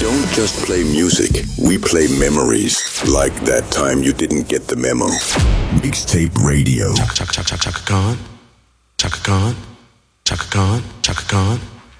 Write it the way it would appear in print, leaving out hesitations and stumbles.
don't just play music, we play memories. Like that time you didn't get the memo. Mixtape Radio. Chaka Khan, Chaka Khan, Chaka Khan, Chaka Khan.